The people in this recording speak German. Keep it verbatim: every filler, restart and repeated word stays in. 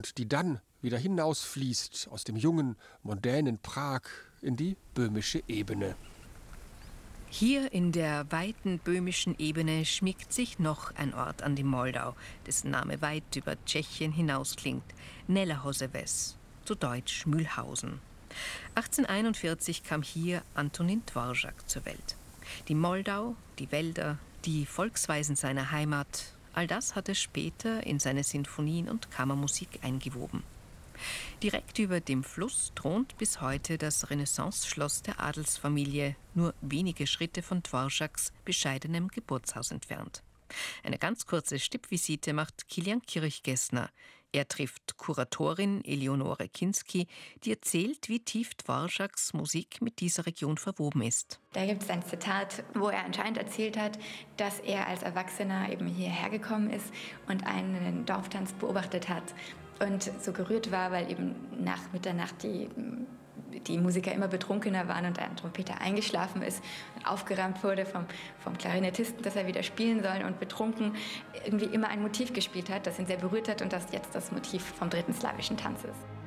die dann wieder hinausfließt aus dem jungen, mondänen Prag in die böhmische Ebene. Hier in der weiten böhmischen Ebene schmiegt sich noch ein Ort an die Moldau, dessen Name weit über Tschechien hinausklingt: Nellerhozewes, zu Deutsch Mühlhausen. achtzehnhunderteinundvierzig kam hier Antonín Dvořák zur Welt. Die Moldau, die Wälder, die Volksweisen seiner Heimat, all das hat er später in seine Sinfonien und Kammermusik eingewoben. Direkt über dem Fluss thront bis heute das Renaissanceschloss der Adelsfamilie, nur wenige Schritte von Dvořáks bescheidenem Geburtshaus entfernt. Eine ganz kurze Stippvisite macht Kilian Kirchgessner. Er trifft Kuratorin Eleonore Kinski, die erzählt, wie tief Dvořáks Musik mit dieser Region verwoben ist. Da gibt es ein Zitat, wo er anscheinend erzählt hat, dass er als Erwachsener eben hierher gekommen ist und einen Dorftanz beobachtet hat und so gerührt war, weil eben nach Mitternacht die, die Musiker immer betrunkener waren und ein Trompeter eingeschlafen ist, aufgerammt wurde vom, vom Klarinettisten, dass er wieder spielen soll, und betrunken irgendwie immer ein Motiv gespielt hat, das ihn sehr berührt hat und das jetzt das Motiv vom dritten slawischen Tanz ist.